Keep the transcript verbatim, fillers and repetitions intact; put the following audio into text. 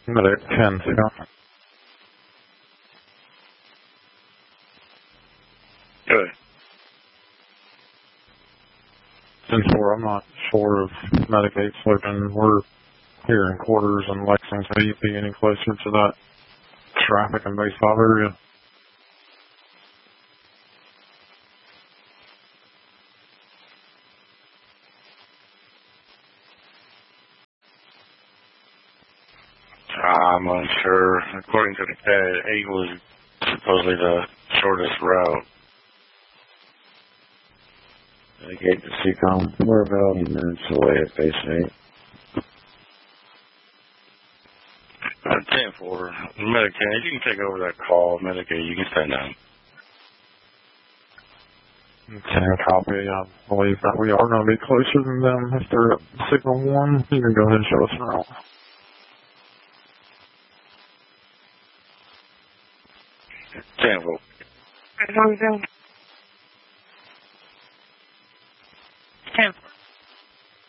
Medic ten, Scott. Good. ten four, I'm not sure if Medic eight's looking. We're here in quarters in Lexington. Are you be any closer to that traffic and base five area? I'm unsure. According to the pad, eight was supposedly the shortest route. Medic to C COM. We're about eight minutes away at base eight. Uh, ten four. Medic ten, if you can take over that call, Medic eight, you can stand down. Okay, copy. I believe that we are going to be closer than them. If they're at signal one, you can go ahead and show us around. ten four. ten